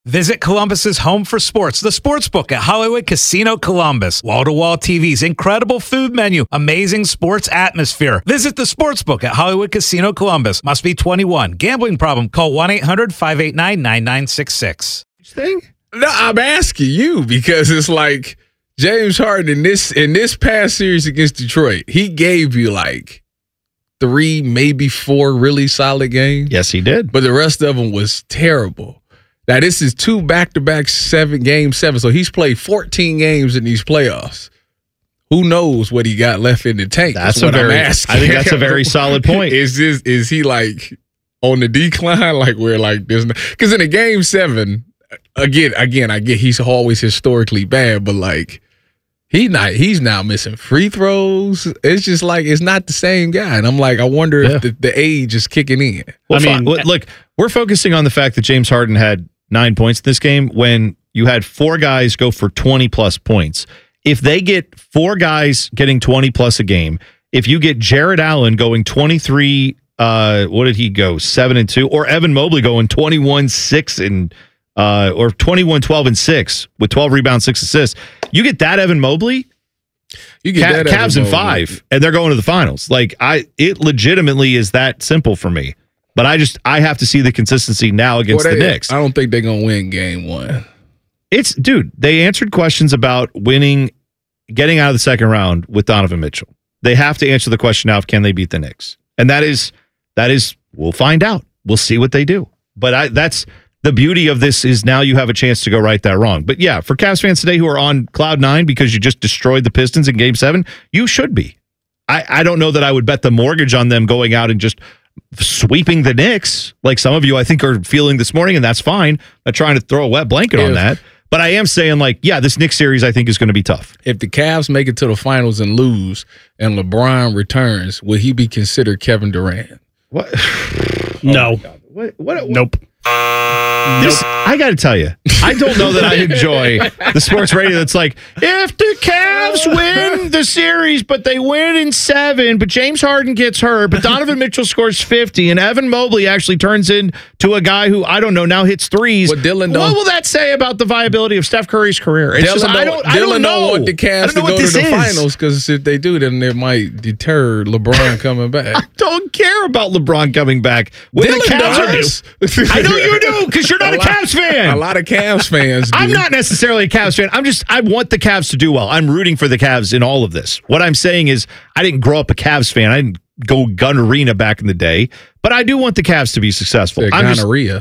Visit Columbus's home for sports, the Sportsbook at Hollywood Casino Columbus. Wall-to-wall TVs, incredible food menu, amazing sports atmosphere. Visit the Sportsbook at Hollywood Casino Columbus. Must be 21. Gambling problem? Call 1-800-589-9966. Thing? No, I'm asking you because it's like James Harden in this past series against Detroit, he gave you like 3, maybe 4 really solid games. Yes, he did. But the rest of them was terrible. Now, this is 2 back-to-back game 7, so he's played 14 games in these playoffs. Who knows what he got left in the tank? That's what I'm asking. I think that's a very solid point. Is he like on the decline? Like where like there's because in a game 7, again, I get he's always historically bad, but like he's now missing free throws. It's just like it's not the same guy, and I'm like I wonder if the age is kicking in. Well, look, we're focusing on the fact that James Harden had 9 points in this game when you had 4 guys go for 20-plus points. If they get 4 guys getting 20-plus a game, if you get Jared Allen going 23, what did he go, 7-2, or Evan Mobley going 21-6 and or 21-12-6 with 12 rebounds, 6 assists, you get that Evan Mobley, you get Cavs in 5, and they're going to the finals. Like it legitimately is that simple for me. But I have to see the consistency now against the Knicks. I don't think they're going to win game 1. They answered questions about getting out of the second round with Donovan Mitchell. They have to answer the question now of can they beat the Knicks? And that is we'll find out. We'll see what they do. But that's the beauty of this is now you have a chance to go right that wrong. But yeah, for Cavs fans today who are on cloud 9 because you just destroyed the Pistons in game 7, you should be. I don't know that I would bet the mortgage on them going out and just sweeping the Knicks like some of you I think are feeling this morning, and that's fine. I'm not trying to throw a wet blanket on that, but I am saying like, yeah, this Knicks series I think is going to be tough. If the Cavs make it to the finals and lose and LeBron returns, will he be considered Kevin Durant? What? No. What? Nope. I got to tell you, I don't know that I enjoy the sports radio that's like, if the Cavs win the series, but they win in 7, but James Harden gets hurt, but Donovan Mitchell scores 50, and Evan Mobley actually turns into a guy who, I don't know, now hits threes. What will that say about the viability of Steph Curry's career? I don't know. Want the Cavs to go to the finals because if they do, then it might deter LeBron coming back. I don't care about LeBron coming back. When the Cavs does. I know you do because you're not a Cavs fan. A lot of Cavs fans do. I'm not necessarily a Cavs fan. I want the Cavs to do well. I'm rooting for the Cavs in all of this. What I'm saying is I didn't grow up a Cavs fan. I didn't go gun arena back in the day, but I do want the Cavs to be successful. Gonorrhea.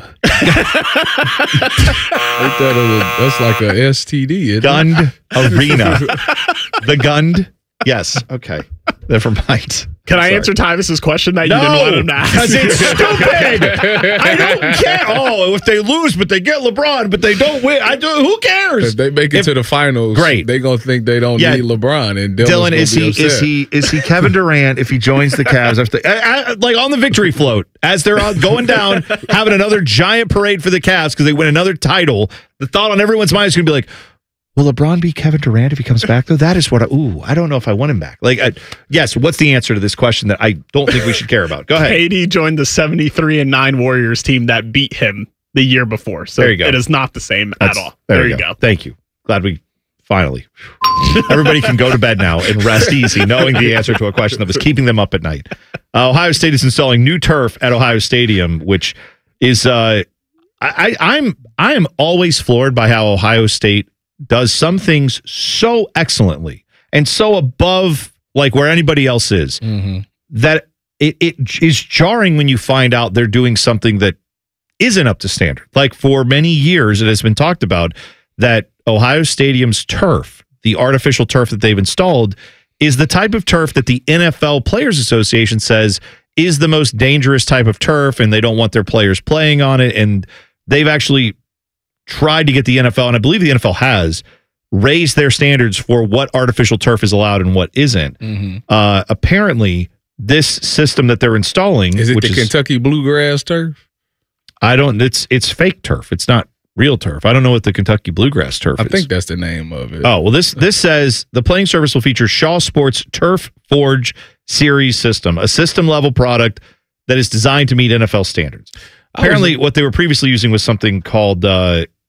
That's like a STD. Gunned arena. The gunned. Yes. Okay. Never mind. Can I answer Tyvis's question that you didn't want him to ask? Because it's stupid. I don't care. Oh, if they lose, but they get LeBron, but they don't win. Who cares? If they make it to the finals, great. They're gonna think they don't need LeBron. And Dylan, is he Kevin Durant if he joins the Cavs after like on the victory float as they're going down, having another giant parade for the Cavs because they win another title? The thought on everyone's mind is gonna be like, will LeBron be Kevin Durant if he comes back, though? That is what I don't know if I want him back. Yes, what's the answer to this question that I don't think we should care about? Go ahead. KD joined the 73-9 Warriors team that beat him the year before. So there you go. It is not the same at all. There you go. Thank you. Glad we finally. Everybody can go to bed now and rest easy knowing the answer to a question that was keeping them up at night. Ohio State is installing new turf at Ohio Stadium, which is I am always floored by how Ohio State does some things so excellently and so above like where anybody else is that it is jarring when you find out they're doing something that isn't up to standard. Like for many years, it has been talked about that Ohio Stadium's turf, the artificial turf that they've installed, is the type of turf that the NFL Players Association says is the most dangerous type of turf, and they don't want their players playing on it. And they've actually tried to get the NFL, and I believe the NFL has, raised their standards for what artificial turf is allowed and what isn't. Apparently, this system that they're installing... Is it the Kentucky Bluegrass turf? It's fake turf. It's not real turf. I don't know what the Kentucky Bluegrass turf is. I think that's the name of it. Oh, well, this says the playing surface will feature Shaw Sports Turf Forge Series system, a system-level product that is designed to meet NFL standards. Apparently, what they were previously using was something called